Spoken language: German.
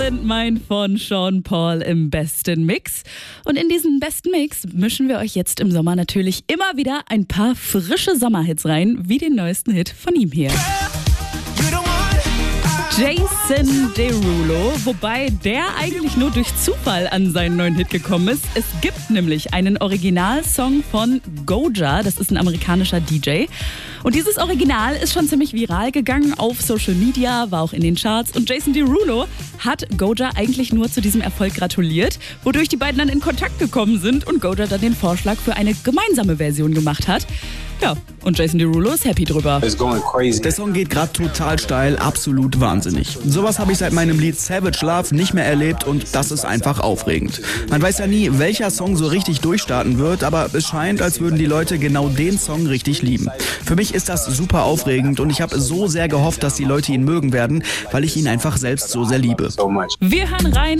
sind mein von Sean Paul im besten Mix. Und in diesen besten Mix mischen wir euch jetzt im Sommer natürlich immer wieder ein paar frische Sommerhits rein, wie den neuesten Hit von ihm hier. Jason Derulo, wobei der eigentlich nur durch Zufall an seinen neuen Hit gekommen ist. Es gibt nämlich einen Originalsong von Goja, das ist ein amerikanischer DJ. Und dieses Original ist schon ziemlich viral gegangen auf Social Media, war auch in den Charts. Und Jason Derulo hat Goja eigentlich nur zu diesem Erfolg gratuliert, wodurch die beiden dann in Kontakt gekommen sind und Goja dann den Vorschlag für eine gemeinsame Version gemacht hat. Ja, und Jason Derulo ist happy drüber. Der Song geht gerade total steil, absolut wahnsinnig. Sowas habe ich seit meinem Lied Savage Love nicht mehr erlebt und das ist einfach aufregend. Man weiß ja nie, welcher Song so richtig durchstarten wird, aber es scheint, als würden die Leute genau den Song richtig lieben. Für mich ist das super aufregend und ich habe so sehr gehofft, dass die Leute ihn mögen werden, weil ich ihn einfach selbst so sehr liebe. Wir hören rein